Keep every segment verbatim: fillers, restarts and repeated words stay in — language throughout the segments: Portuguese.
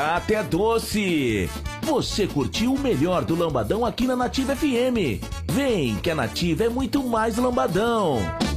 até doce. Você curtiu o melhor do Lambadão aqui na Nativa F M. Vem, que a Nativa é muito mais lambadão.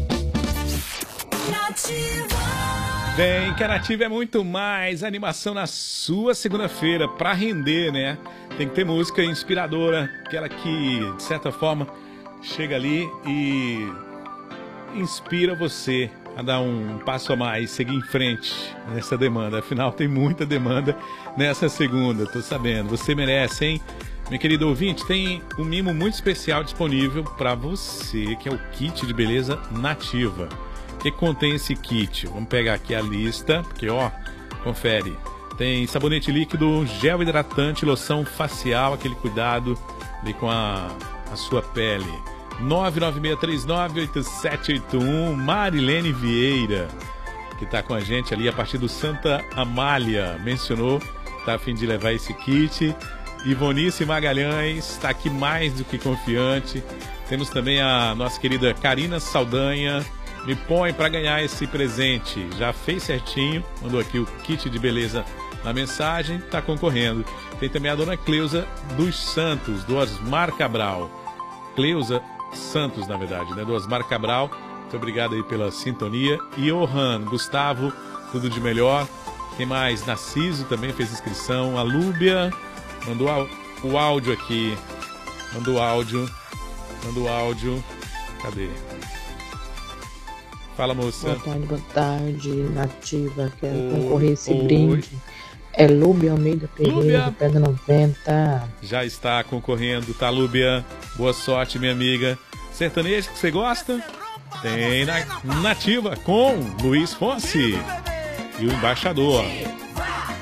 Nativa. Vem, que a Nativa é muito mais animação na sua segunda-feira, pra render, né? Tem que ter música inspiradora, aquela que, de certa forma, chega ali e inspira você a dar um passo a mais, seguir em frente nessa demanda. Afinal, tem muita demanda nessa segunda, tô sabendo. Você merece, hein? Meu querido ouvinte, tem um mimo muito especial disponível para você, que é o kit de beleza Nativa. O que contém esse kit? Vamos pegar aqui a lista, porque, ó, confere. Tem sabonete líquido, gel hidratante, loção facial, aquele cuidado ali com a, a sua pele. nove nove seis três nove oito sete oito um, Marilene Vieira, que está com a gente ali a partir do Santa Amália, mencionou, está a fim de levar esse kit. Ivonice Magalhães está aqui mais do que confiante. Temos também a nossa querida Karina Saldanha, me põe para ganhar esse presente, já fez certinho, mandou aqui o kit de beleza na mensagem, está concorrendo. Tem também a dona Cleusa dos Santos, do Osmar Cabral. Cleusa Santos, na verdade, né? Do Osmar Cabral. Muito obrigado aí pela sintonia. E Johan, Gustavo, tudo de melhor. Quem mais? Narciso também fez inscrição. A Lúbia mandou o áudio aqui. Mandou áudio. Mandou áudio. Cadê? Fala, moça. Boa tarde, boa tarde, Nativa. Quero Oi, concorrer esse oi. brinde. É Lúbia Almeida Pereira, Lúbia. do Pedra noventa. Já está concorrendo, tá, Lúbia? Boa sorte, minha amiga. Sertanejo que você gosta? Tem na Nativa com Luiz Fonsi e o Embaixador.